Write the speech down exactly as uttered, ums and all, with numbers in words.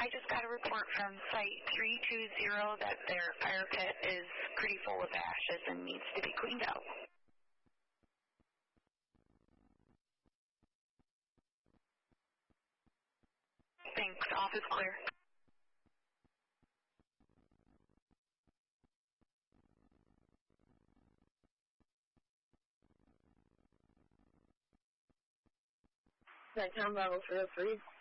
I just got a report from Site three two zero that their fire pit is pretty full of ashes and needs to be cleaned out. Thanks. Office clear. That town level three oh three.